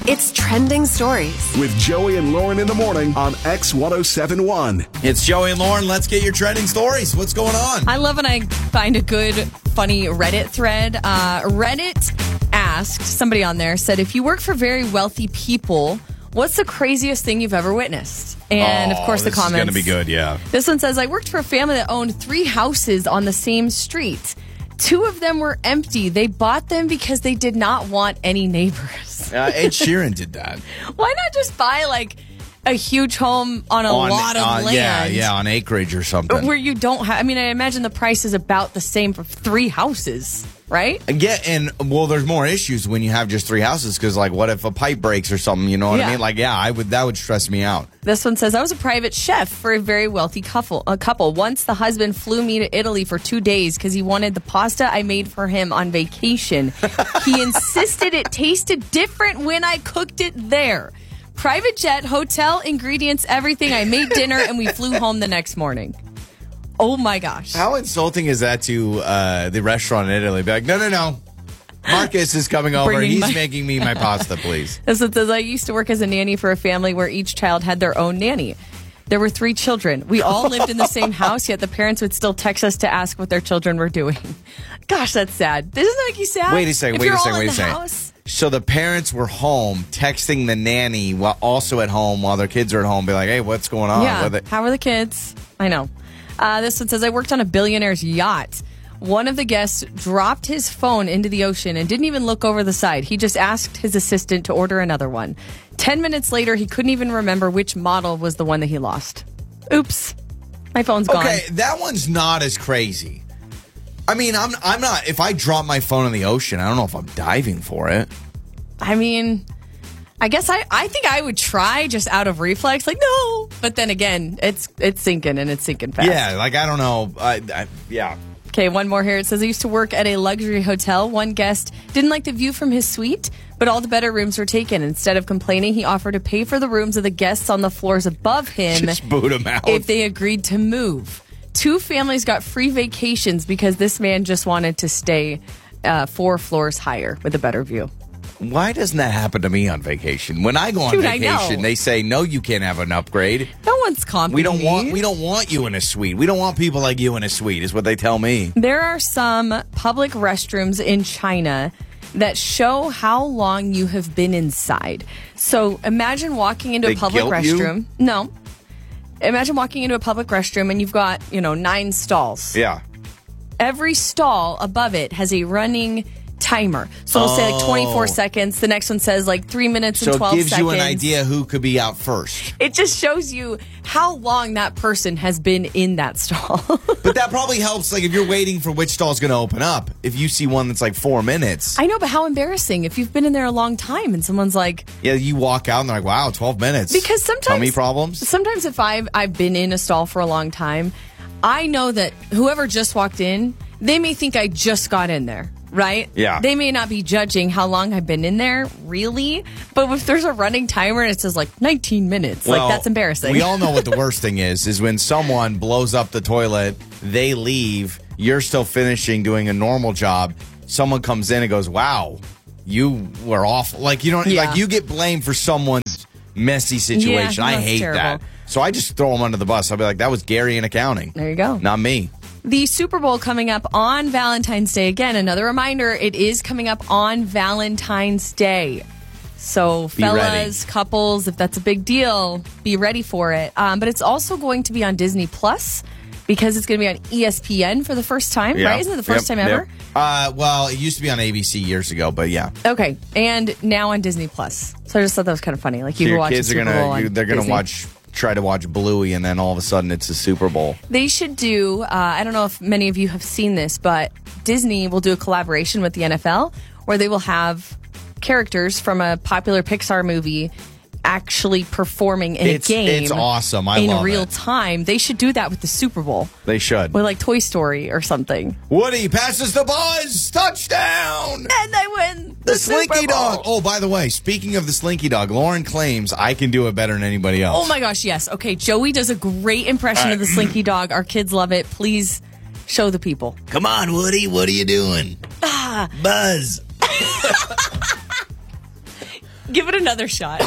It's Trending Stories with Joey and Lauren in the morning on X1071. It's Joey and Lauren. Let's get your trending stories. What's going on? I love when I find a good, funny Reddit thread. Reddit asked, somebody on there said, if you work for very wealthy people, what's the craziest thing you've ever witnessed? And of course, the comments. This is going to be good, yeah. This one says, I worked for a family that owned 3 houses on the same street. 2 of them were empty. They bought them because they did not want any neighbors. Ed Sheeran did that. Why not just buy like a huge home on a lot of land? Yeah, on acreage or something. Where you don't have, I mean, I imagine the price is about the same for 3 houses, right? Yeah, and well, there's more issues when you have just 3 houses because, like, what if a pipe breaks or something? You know what I mean? Like, yeah, that would stress me out. This one says, I was a private chef for a very wealthy couple. Once the husband flew me to Italy for 2 days because he wanted the pasta I made for him on vacation. He insisted it tasted different when I cooked it there. Private jet, hotel, ingredients, everything. I made dinner and we flew home the next morning. Oh my gosh. How insulting is that to the restaurant in Italy? Be like, no. Marcus is coming over. He's making me my pasta, please. This one says, I used to work as a nanny for a family where each child had their own nanny. There were 3 children. We all lived in the same house, yet the parents would still text us to ask what their children were doing. Gosh, that's sad. Doesn't that make you sad? Wait a second. So the parents were home texting the nanny while also at home while their kids are at home. Be like, hey, what's going on? Yeah, how are the kids? I know. This one says, I worked on a billionaire's yacht. One of the guests dropped his phone into the ocean and didn't even look over the side. He just asked his assistant to order another one. 10 minutes later, he couldn't even remember which model was the one that he lost. Oops. My phone's gone. Okay, that one's not as crazy. I mean, I'm not. If I drop my phone in the ocean, I don't know if I'm diving for it. I mean, I guess I think I would try just out of reflex, like, no. But then again, it's sinking and it's sinking fast. Yeah, like, I don't know. Yeah. Okay, one more here. It says, I used to work at a luxury hotel. One guest didn't like the view from his suite, but all the better rooms were taken. Instead of complaining, he offered to pay for the rooms of the guests on the floors above him. Just boot him out. If they agreed to move. 2 families got free vacations because this man just wanted to stay 4 floors higher with a better view. Why doesn't that happen to me on vacation? When I go on vacation, they say, no, you can't have an upgrade. No one's complimenting We don't want you in a suite. We don't want people like you in a suite, is what they tell me. There are some public restrooms in China that show how long you have been inside. So imagine walking into a public restroom. No. Imagine walking into a public restroom and you've got, 9 stalls. Yeah. Every stall above it has a running timer. So it'll say like 24 seconds. The next one says like 3 minutes and 12 seconds. So it gives you an idea who could be out first. It just shows you how long that person has been in that stall. But that probably helps, like, if you're waiting for which stall's going to open up. If you see one that's like 4 minutes. I know, but how embarrassing if you've been in there a long time and someone's like... Yeah, you walk out and they're like, wow, 12 minutes. Because sometimes... Tummy problems? Sometimes if I've been in a stall for a long time, I know that whoever just walked in, they may think I just got in there. Right? Yeah. They may not be judging how long I've been in there, really. But if there's a running timer and it says like 19 minutes, like that's embarrassing. We all know what the worst thing is when someone blows up the toilet, they leave, you're still finishing doing a normal job. Someone comes in and goes, wow, you were awful. Like, like you get blamed for someone's messy situation. Yeah, I hate terrible. that. So I just throw them under the bus. I'll be like, that was Gary in accounting. There you go. Not me. The Super Bowl coming up on Valentine's Day. Again, another reminder, it is coming up on Valentine's Day. So fellas, couples, if that's a big deal, be ready for it. But it's also going to be on Disney Plus because it's going to be on ESPN for the first time, right? Isn't it the first time ever? Well, it used to be on ABC years ago, but yeah. Okay, and now on Disney Plus. So I just thought that was kind of funny. Like you can watch the Super Bowl on they're going to try to watch Bluey, and then all of a sudden it's the Super Bowl. They should do, I don't know if many of you have seen this, but Disney will do a collaboration with the NFL where they will have characters from a popular Pixar movie actually performing in a game. It's awesome. I love it. In real time. They should do that with the Super Bowl. They should. With like Toy Story or something. Woody passes the buzz. Touchdown. And they win the Slinky Dog. Oh, by the way, speaking of the Slinky Dog, Lauren claims I can do it better than anybody else. Oh my gosh, yes. Okay, Joey does a great impression of the Slinky Dog. Our kids love it. Please show the people. Come on, Woody. What are you doing? Buzz. Give it another shot.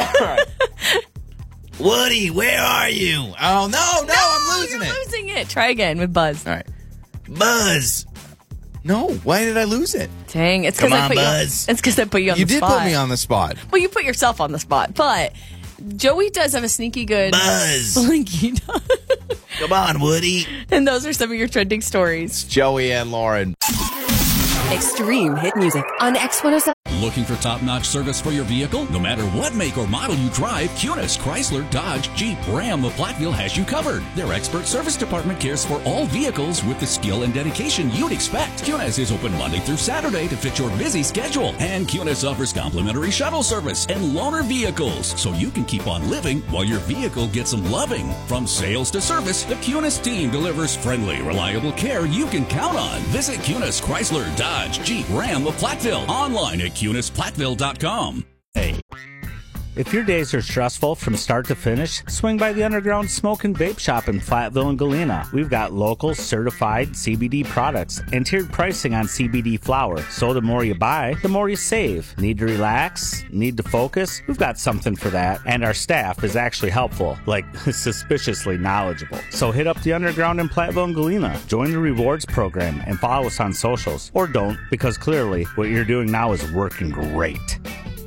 Woody, where are you? Oh, no, I'm losing You're it. losing it. Try again with Buzz. All right. Buzz. No, why did I lose it? Dang, it's Come because on, Buzz. It's because I put you on the spot. You did put me on the spot. Well, you put yourself on the spot, but Joey does have a sneaky good Buzz. Blinky dog. Come on, Woody. And those are some of your trending stories. Joey and Lauren. Extreme hit music on X107. Looking for top-notch service for your vehicle? No matter what make or model you drive, Cunis, Chrysler, Dodge, Jeep, Ram of Platteville has you covered. Their expert service department cares for all vehicles with the skill and dedication you'd expect. Cunis is open Monday through Saturday to fit your busy schedule. And Cunis offers complimentary shuttle service and loaner vehicles, so you can keep on living while your vehicle gets some loving. From sales to service, the Cunis team delivers friendly, reliable care you can count on. Visit Cunis, Chrysler, Dodge, Jeep, Ram of Platteville. Online at CunisPlatteville.com. Hey. If your days are stressful from start to finish, swing by the Underground Smoke and Vape Shop in Platteville and Galena. We've got local, certified CBD products and tiered pricing on CBD flower. So the more you buy, the more you save. Need to relax? Need to focus? We've got something for that. And our staff is actually helpful, like suspiciously knowledgeable. So hit up the Underground in Platteville and Galena. Join the rewards program and follow us on socials. Or don't, because clearly what you're doing now is working great.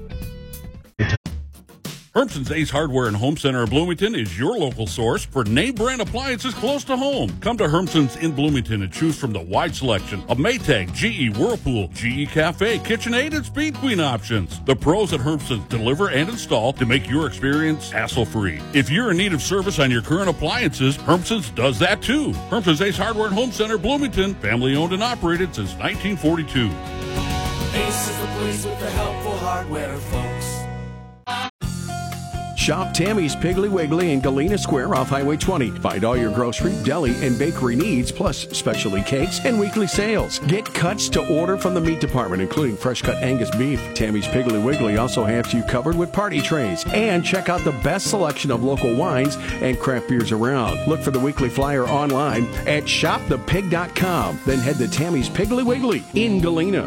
Hermson's Ace Hardware and Home Center in Bloomington is your local source for name brand appliances close to home. Come to Hermson's in Bloomington and choose from the wide selection of Maytag, GE, Whirlpool, GE Cafe, KitchenAid, and Speed Queen options. The pros at Hermson's deliver and install to make your experience hassle-free. If you're in need of service on your current appliances, Hermson's does that too. Hermson's Ace Hardware and Home Center, Bloomington, family owned and operated since 1942. Ace is the place with the helpful hardware, folks. Shop Tammy's Piggly Wiggly in Galena Square off Highway 20. Find all your grocery, deli, and bakery needs, plus specialty cakes and weekly sales. Get cuts to order from the meat department, including fresh-cut Angus beef. Tammy's Piggly Wiggly also has you covered with party trays. And check out the best selection of local wines and craft beers around. Look for the weekly flyer online at shopthepig.com. Then head to Tammy's Piggly Wiggly in Galena.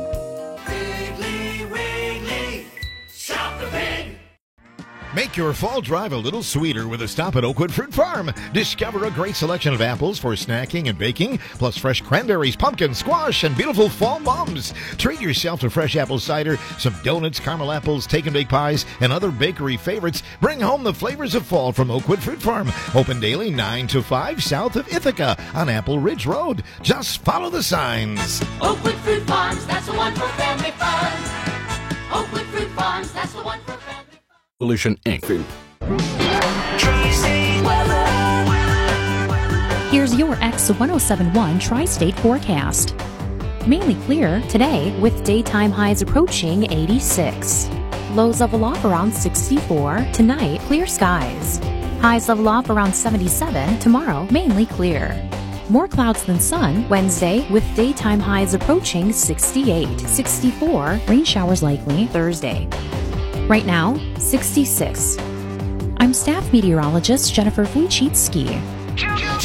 Make your fall drive a little sweeter with a stop at Oakwood Fruit Farm. Discover a great selection of apples for snacking and baking, plus fresh cranberries, pumpkin, squash, and beautiful fall mums. Treat yourself to fresh apple cider, some donuts, caramel apples, take and bake pies, and other bakery favorites. Bring home the flavors of fall from Oakwood Fruit Farm. Open daily 9 to 5 south of Ithaca on Apple Ridge Road. Just follow the signs. Oakwood Fruit Farms, that's the one for family fun. Oakwood Fruit Farms, that's the one for family fun. Solution Inc. Here's your X1071 Tri-State forecast. Mainly clear today with daytime highs approaching 86. Lows level off around 64. Tonight, clear skies. Highs level off around 77. Tomorrow, mainly clear. More clouds than sun Wednesday with daytime highs approaching 68. 64. Rain showers likely Thursday. Right now, 66. I'm staff meteorologist Jennifer Wojcicki.